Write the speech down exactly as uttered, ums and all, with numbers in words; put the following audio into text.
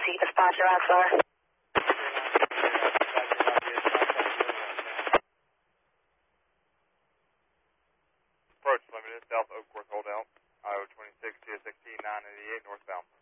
so you can spot your Axar. Approach limited, South Oak Course holdout, Iowa twenty-six, G S sixteen, nine eighty-eight northbound.